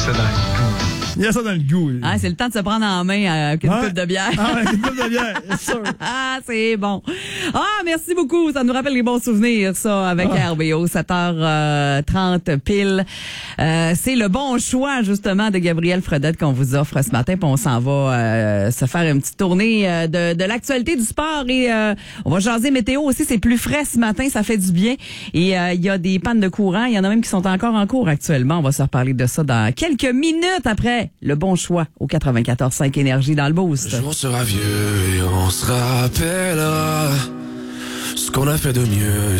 ça dans le goût. Il y a ça dans le goût. Ah, c'est le temps de se prendre en main avec une coupe de bière. Ah, avec une coupe de bière, c'est sûr. Ah, c'est bon. Ah, merci beaucoup. Ça nous rappelle les bons souvenirs, ça, avec RBO, 7h30 pile. C'est le bon choix, justement, de Gabriel Fredette qu'on vous offre ce matin. Puis on s'en va se faire une petite tournée de l'actualité du sport. Et on va jaser météo aussi. C'est plus frais ce matin, ça fait du bien. Et il y a des pannes de courant. Il y en a même qui sont encore en cours actuellement. On va se reparler de ça dans quelques minutes après le bon choix au 94.5 Énergie dans le Boost. Le jour sera vieux et on se rappellera ce qu'on a fait de mieux.